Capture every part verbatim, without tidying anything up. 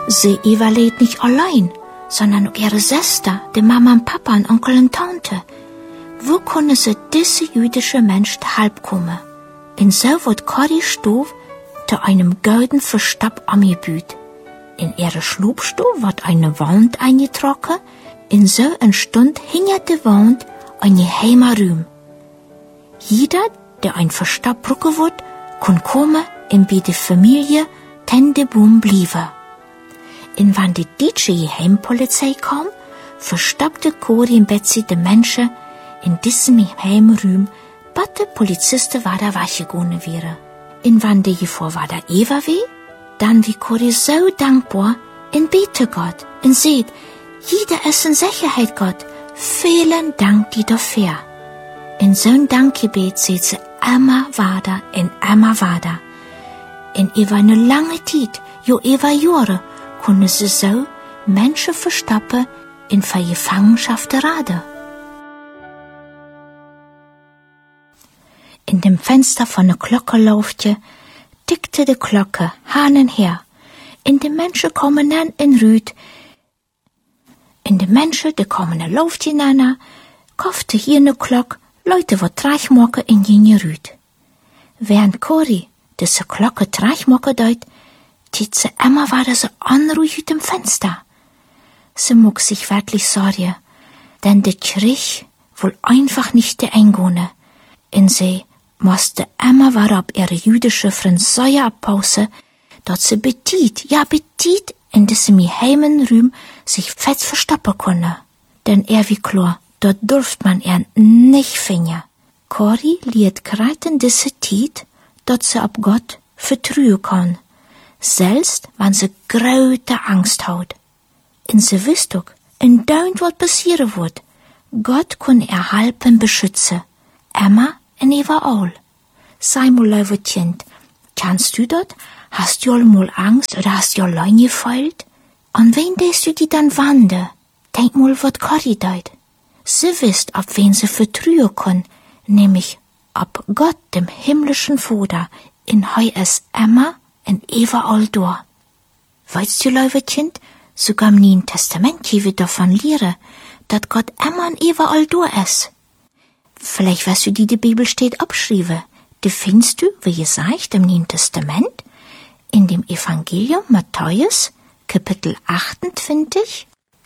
Sie Eva lebt nicht allein, sondern auch ihre Schwester, die Mama und Papa und Onkel und Tante. Wo können sie diese jüdische Mensch halb kommen? Und so wird Corrie Stoff zu einem golden Versteck angebüht. In ihre Schlupfstube wird eine Wand eingetrocken, und so entstand hinter der Wand ein geheimer Raum. Jeder, der ein Versteck brauchen wird, kann kommen und bei der Familie Tendeboom bleiben. Und wenn die deutsche Geheimpolizei kam, versteckte Corrie und Betsy die Menschen in diesem geheimen Raum, bis die Polizisten weiter weggegangen wären. Und wenn die Gefahr war der Eva weh, dann wie Corrie so dankbar und bete Gott und seht, jeder ist in Sicherheit, Gott. Vielen Dank dir dafür. In so ein Dankgebet seht sie immer weiter und immer weiter. Und über eine lange Zeit, jo über Jahre, konnte sie so Menschen verstoppen in für Gefangenschaft raten. In dem Fenster von der Glocke laufte, tickte die Glocke Hahnen her. In die Menschen kommen dann in Rüd. In die Menschen, die kommen in Luft hinein, kaufte hier eine Glocke, Leute, wat Treichmocken in jene Rüd. Während Corrie diese Glocke Treichmocken deut, tiet sie immer weiter so anruhig aus dem Fenster. Sie muck sich wirklich sorgen, denn der Krieg wohl einfach nicht der eingehen. Und sie musste immer weiter ab ihre jüdische Freund Säue abpause, dort sie betit, ja betit, in diesem geheimen Raum sich fest verstoppen konnte. Denn er wie klar, dort durft man er nicht finden. Corrie liet kreiten diese Tiet, dort sie ab Gott vertrauen kann, selbst wenn sie große Angst hat. Und sie wisst auch, in dauernd was passieren wird, Gott kann er helfen beschützen, immer und überall. Sei mal, liebe Kind, kannst du dort? Hast du mal Angst oder hast du allein gefeilt? An wen lässt du die dann wandern? Denk mal, was Corrie deut. Sie wisst, ab wen sie vertrauen kann, nämlich ab Gott, dem himmlischen Vater, in heu es immer und überall da. Weißt du, liebe Kind, sogar im Neuen Testament hier wir davon lehren, dass Gott immer und überall da ist. Vielleicht wirst du die, die Bibel steht, abschreiben. Die findest du, wie gesagt, im Neuen Testament, in dem Evangelium Matthäus, Kapitel achtundzwanzig.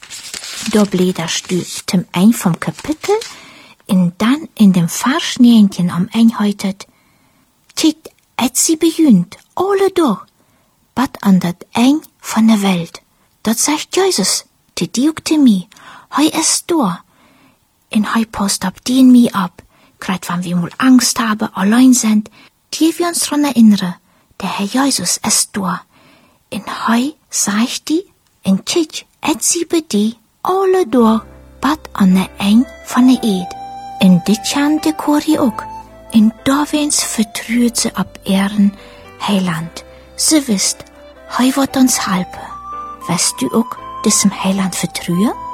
Da bläderst du zum ein vom Kapitel, und dann in dem Vers neunzehn am einhäutet, Tit et sie bejunt, alle durch, bat an dat eng von der Welt. Dort sagt Jesus, te diukte mi, hei ist da. In hei post ab dien mi ab, grad wann wir mal Angst haben, allein sind, die wir uns dran erinnern, der Herr Jesus ist da. In hei sagt die, in Titsch, et sie be die, alle durch, bat an der eng von der Eid. In dit kann de Corrie auch. In Dovens vertraut sie ab ihren Heiland. Sie wisst, hei wird uns helfen. Weißt du auch, diesem Heiland vertrauen?